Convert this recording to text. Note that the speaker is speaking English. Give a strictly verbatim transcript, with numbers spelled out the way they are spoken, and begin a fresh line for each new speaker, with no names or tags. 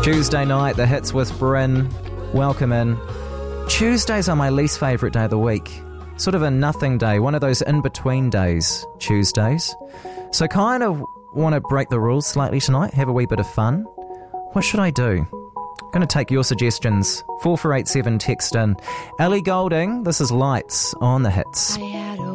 Tuesday night, the hits with Bryn. Welcome in. Tuesdays are my least favourite day of the week. Sort of a nothing day, one of those in-between days, Tuesdays. So kind of want to break the rules slightly tonight, have a wee bit of fun. What should I do? Going to take your suggestions. four four eight seven text in. Ellie Goulding, this is Lights on the Hits.
I